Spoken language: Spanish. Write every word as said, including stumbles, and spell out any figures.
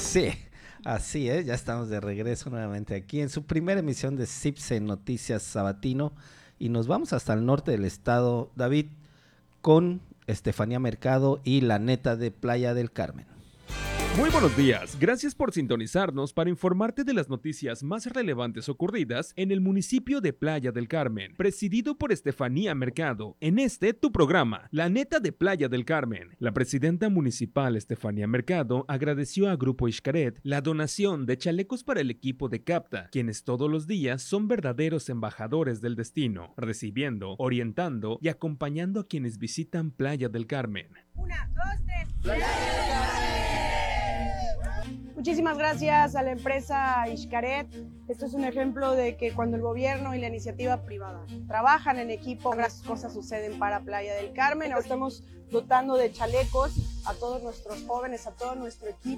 Sí, así es, ya estamos de regreso nuevamente aquí en su primera emisión de CIPSE Noticias Sabatino y nos vamos hasta el norte del estado, David, con Estefanía Mercado y la neta de Playa del Carmen. Muy buenos días, gracias por sintonizarnos para informarte de las noticias más relevantes ocurridas en el municipio de Playa del Carmen, presidido por Estefanía Mercado. En este, tu programa, La Neta de Playa del Carmen. La presidenta municipal Estefanía Mercado agradeció a Grupo Xcaret la donación de chalecos para el equipo de CAPTA, quienes todos los días son verdaderos embajadores del destino, recibiendo, orientando y acompañando a quienes visitan Playa del Carmen. Una, dos, tres. ¡Playa del Carmen! Muchísimas gracias a la empresa Xcaret. Esto es un ejemplo de que cuando el gobierno y la iniciativa privada trabajan en equipo, las cosas suceden para Playa del Carmen. Ahora estamos dotando de chalecos a todos nuestros jóvenes, a todo nuestro equipo.